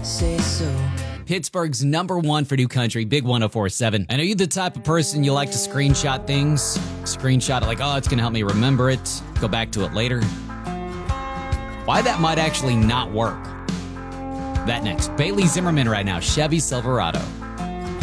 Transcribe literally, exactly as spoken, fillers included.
say so. Pittsburgh's number one for new country, Big one oh four point seven. And are you the type of person you like to screenshot things? Screenshot it like, oh, it's going to help me remember it. Go back to it later. Why that might actually not work. That next. Bailey Zimmerman right now, Chevy Silverado.